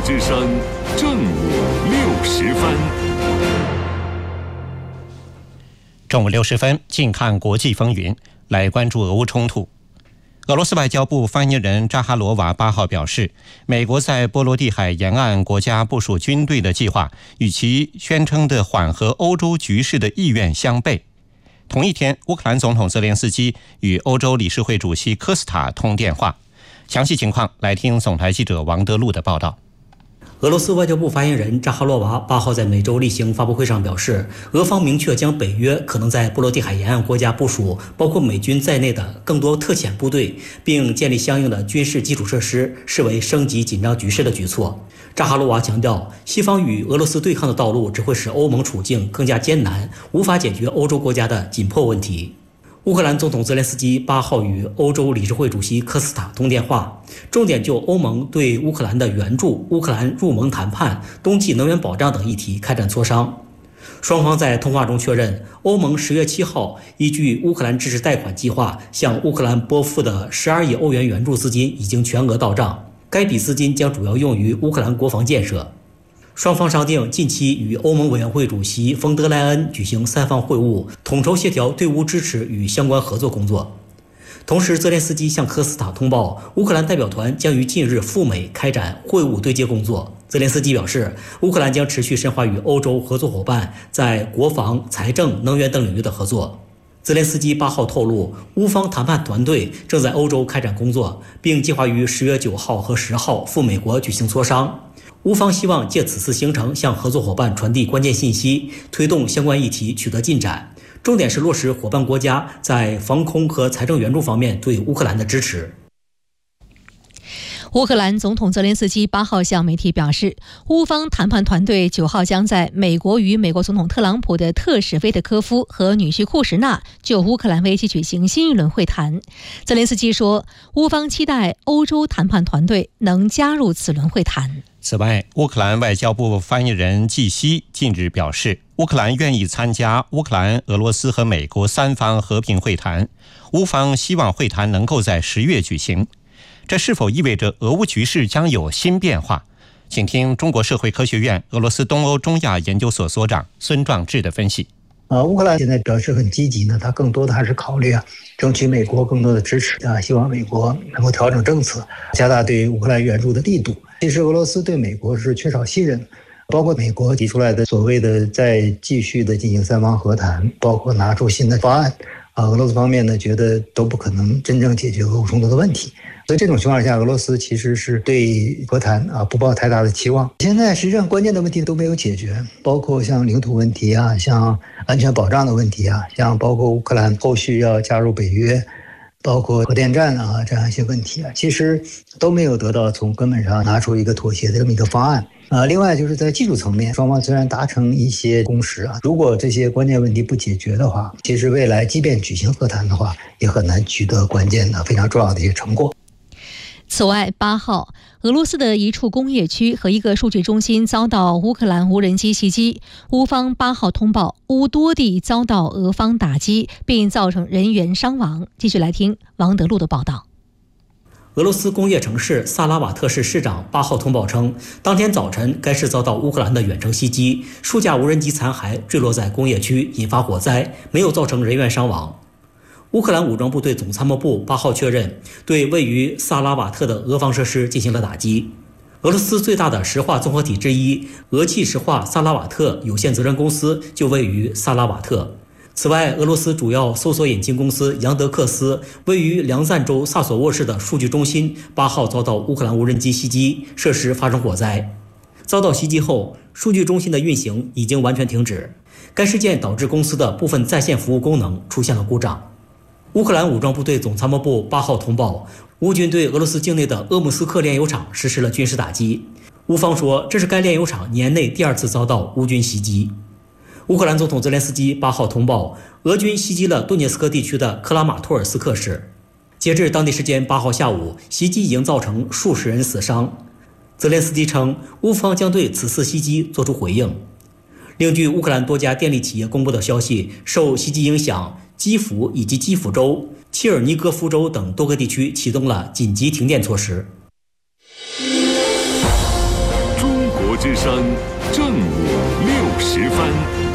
之声正午60分。 正午60分，近看国际风云，来关注俄乌冲突。俄罗斯外交部发言人扎哈罗娃8号表示，美国在波罗的海沿岸国家部署军队的计划与其宣称的缓和欧洲局势的意愿相悖。同一天，乌克兰总统泽连斯基与欧洲理事会主席科斯塔通电话。详细情况来听总台记者王德禄的报道。 俄罗斯外交部发言人扎哈罗娃8号在美洲例行发布会上表示，俄方明确将北约可能在波罗的海沿岸国家部署包括美军在内的更多特遣部队，并建立相应的军事基础设施，视为升级紧张局势的举措。扎哈罗娃强调，西方与俄罗斯对抗的道路只会使欧盟处境更加艰难，无法解决欧洲国家的紧迫问题。乌克兰总统泽连斯基8号与欧洲理事会主席科斯塔通电话，重点就欧盟对乌克兰的援助、乌克兰入盟谈判、冬季能源保障等议题开展磋商。双方在通话中确认，欧盟10月7号依据乌克兰支持贷款计划向乌克兰拨付的12亿欧元援助资金已经全额到账，该笔资金将主要用于乌克兰国防建设。双方商定近期与欧盟委员会主席冯德莱恩举行3方会晤，统筹协调对乌支持与相关合作工作。同时，泽连斯基向科斯塔通报，乌克兰代表团将于近日赴美开展会晤对接工作。泽连斯基表示，乌克兰将持续深化与欧洲合作伙伴在国防、财政、能源等领域的合作。泽连斯基8号透露，乌方谈判团队正在欧洲开展工作，并计划于10月9号和10号赴美国举行磋商。乌方希望借此次行程向合作伙伴传递关键信息，推动相关议题取得进展，重点是落实伙伴国家在防空和财政援助方面对乌克兰的支持。 乌克兰总统泽连斯基8号向媒体表示，乌方谈判团队9号将在美国与美国总统特朗普的特使菲特科夫和女婿库什纳就乌克兰危机举行新一轮会谈。泽连斯基说，乌方期待欧洲谈判团队能加入此轮会谈。 此外，乌克兰外交部发言人季希近日表示，乌克兰愿意参加乌克兰、俄罗斯和美国3方和平会谈，乌方希望会谈能够在10月举行。这是否意味着俄乌局势将有新变化？请听中国社会科学院俄罗斯东欧中亚研究所所长孙壮志的分析。 乌克兰现在表示很积极呢，他更多的还是考虑争取美国更多的支持希望美国能够调整政策，加大对乌克兰援助的力度。其实俄罗斯对美国是缺少信任，包括美国提出来的所谓的再继续的进行3方和谈，包括拿出新的方案俄罗斯方面呢觉得都不可能真正解决俄乌冲突的问题。所以这种情况下，俄罗斯其实是对和谈不抱太大的期望。现在实际上关键的问题都没有解决，包括像领土问题像安全保障的问题像包括乌克兰后续要加入北约，包括核电站这样一些问题其实都没有得到从根本上拿出一个妥协的这么一个方案。另外就是在技术层面，双方虽然达成一些共识如果这些关键问题不解决的话，其实未来即便举行和谈的话，也很难取得关键的非常重要的一些成果。 此外，8号，俄罗斯的一处工业区和一个数据中心遭到乌克兰无人机袭击。乌方8号通报，乌多地遭到俄方打击，并造成人员伤亡。继续来听王德禄的报道。 俄罗斯工业城市萨拉瓦特市市长8号通报称，当天早晨该市遭到乌克兰的远程袭击，数架无人机残骸坠落在工业区，引发火灾，没有造成人员伤亡。乌克兰武装部队总参谋部8号确认，对位于萨拉瓦特的俄方设施进行了打击。俄罗斯最大的石化综合体之一俄气石化萨拉瓦特有限责任公司就位于萨拉瓦特。此外，俄罗斯主要搜索引擎公司杨德克斯位于梁赞州萨索沃市的数据中心8号遭到乌克兰无人机袭击，设施发生火灾。遭到袭击后，数据中心的运行已经完全停止。该事件导致公司的部分在线服务功能出现了故障。乌克兰武装部队总参谋部8号通报，乌军对俄罗斯境内的鄂姆斯克炼油厂实施了军事打击。乌方说，这是该炼油厂年内第2次遭到乌军袭击。乌克兰总统泽连斯基8号通报，俄军袭击了顿涅斯克地区的克拉马托尔斯克市。截至当地时间8号下午，袭击已经造成数十人死伤。泽连斯基称，乌方将对此次袭击作出回应。另据乌克兰多家电力企业公布的消息，受袭击影响，基辅以及基辅州、切尔尼戈夫州等多个地区启动了紧急停电措施。 国之声正午60分。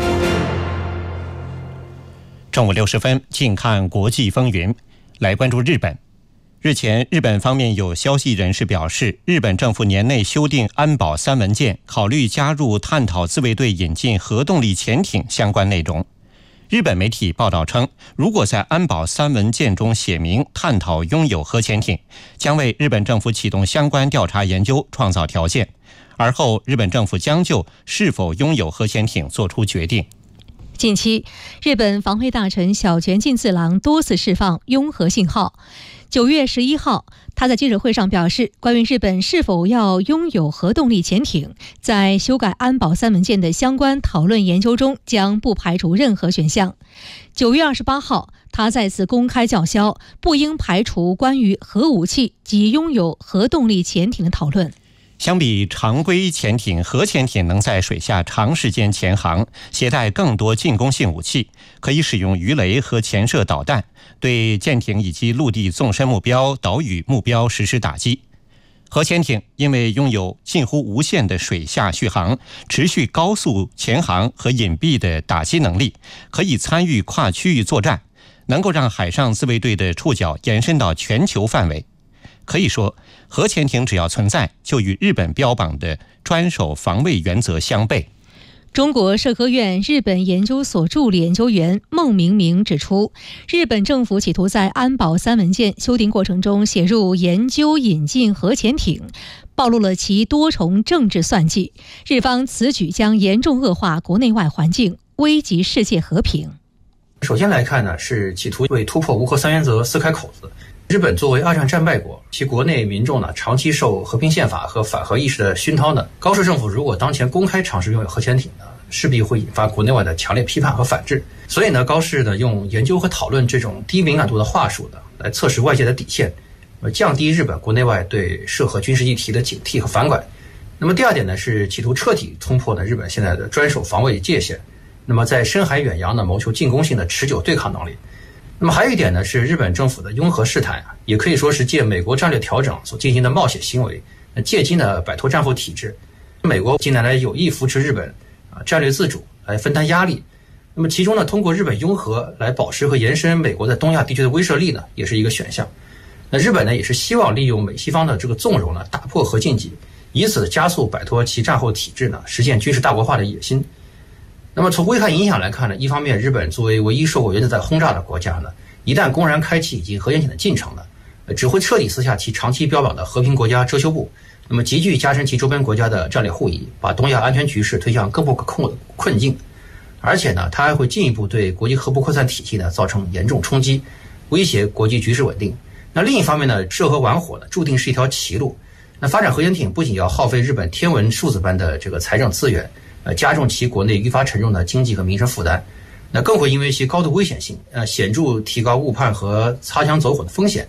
正午60分，近看国际风云，来关注日本。日前，日本方面有消息人士表示，日本政府年内修订安保3文件，考虑加入探讨自卫队引进核动力潜艇相关内容。日本媒体报道称，如果在安保3文件中写明探讨拥有核潜艇，将为日本政府启动相关调查研究创造条件，而后日本政府将就是否拥有核潜艇做出决定。 近期，日本防卫大臣小泉进次郎多次释放拥核信号。9月11号，他在记者会上表示，关于日本是否要拥有核动力潜艇，在修改安保3文件的相关讨论研究中，将不排除任何选项。9月28号，他再次公开叫嚣，不应排除关于核武器及拥有核动力潜艇的讨论。 相比常规潜艇，核潜艇能在水下长时间潜航，携带更多进攻性武器，可以使用鱼雷和潜射导弹，对舰艇以及陆地纵深目标、岛屿目标实施打击。核潜艇因为拥有近乎无限的水下续航、持续高速潜航和隐蔽的打击能力，可以参与跨区域作战，能够让海上自卫队的触角延伸到全球范围。可以说，核潜艇只要存在，就与日本标榜的专守防卫原则相悖。 中国社科院日本研究所助理研究员孟明明指出，日本政府企图在安保3文件修订过程中写入研究引进核潜艇，暴露了其多重政治算计。日方此举将严重恶化国内外环境，危及世界和平。 首先来看呢，是企图为突破无核3原则撕开口子。日本作为2战战败国，其国内民众呢长期受和平宪法和反核意识的熏陶呢，高市政府如果当前公开尝试拥有核潜艇呢，势必会引发国内外的强烈批判和反制。所以呢，高市呢用研究和讨论这种低敏感度的话术呢，来测试外界的底线，降低日本国内外对涉核军事议题的警惕和反感。那么第二点呢，是企图彻底冲破呢日本现在的专守防卫界限，那么在深海远洋呢谋求进攻性的持久对抗能力。那么还有一点呢，是日本政府的拥核试探也可以说是借美国战略调整所进行的冒险行为，借机呢摆脱战后体制。美国近年来有意扶持日本战略自主来分担压力，那么其中呢，通过日本拥核来保持和延伸美国在东亚地区的威慑力呢，也是一个选项。那日本呢，也是希望利用美西方的这个纵容呢，打破核禁忌，以此加速摆脱其战后体制呢，实现军事大国化的野心。那么从危害影响来看呢，一方面日本作为唯一受过原子弹轰炸的国家呢，一旦公然开启引进核潜艇的进程呢，只会彻底撕下其长期标榜的和平国家遮羞布，那么急剧加深其周边国家的战略互疑，把东亚安全局势推向更不可控的困境。而且呢，它还会进一步对国际核不扩散体系呢造成严重冲击，威胁国际局势稳定。那另一方面呢，涉核玩火呢，注定是一条歧路。那发展核潜艇不仅要耗费日本天文数字般的这个财政资源，加重其国内愈发沉重的经济和民生负担，那更会因为其高度危险性，显著提高误判和擦枪走火的风险。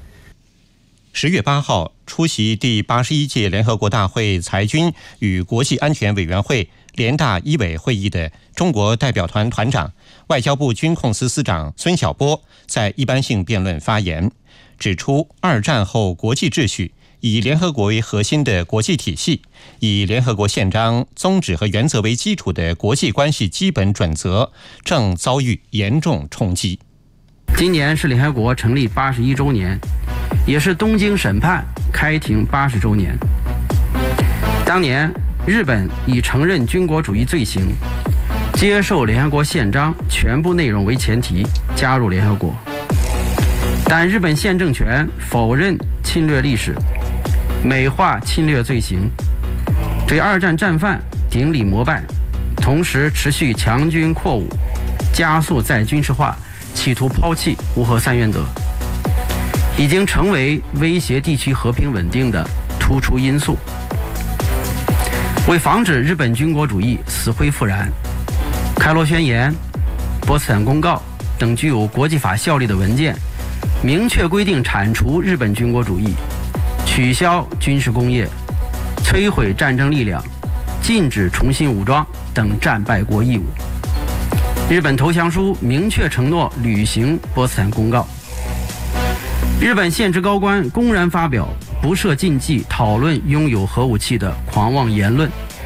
10月8号，出席第81届联合国大会裁军与国际安全委员会联大一委会议的中国代表团团长、外交部军控司司长孙晓波在一般性辩论发言，指出2战后国际秩序，以联合国为核心的国际体系，以联合国宪章宗旨和原则为基础的国际关系基本准则正遭遇严重冲击。 今年是联合国成立81周年，也是东京审判开庭80周年。当年日本以承认军国主义罪行，接受联合国宪章全部内容为前提加入联合国，但日本现政权否认侵略历史，美化侵略罪行，对2战战犯顶礼膜拜，同时持续强军扩武，加速再军事化，企图抛弃无核3原则，已经成为威胁地区和平稳定的突出因素。为防止日本军国主义死灰复燃，开罗宣言、波茨坦公告等具有国际法效力的文件明确规定铲除日本军国主义，取消军事工业，摧毁战争力量，禁止重新武装等战败国义务。日本投降书明确承诺履行波茨坦公告。日本现职高官公然发表不设禁忌讨论拥有核武器的狂妄言论，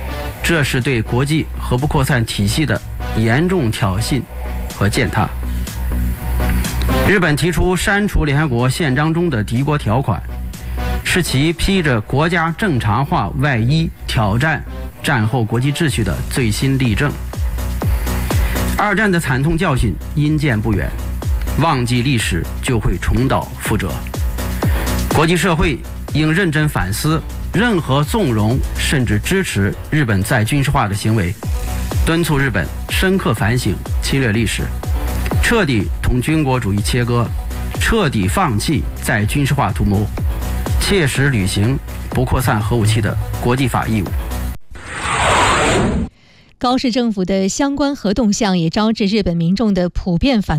这是对国际核不扩散体系的严重挑衅和践踏。日本提出删除联合国宪章中的敌国条款，是其披着国家正常化外衣挑战战后国际秩序的最新例证。二战的惨痛教训因见不远，忘记历史就会重蹈覆辙。国际社会应认真反思任何纵容甚至支持日本再军事化的行为，敦促日本深刻反省侵略历史，彻底同军国主义切割，彻底放弃再军事化图谋，切实履行不扩散核武器的国际法义务。 高市政府的相关核动向也招致日本民众的普遍反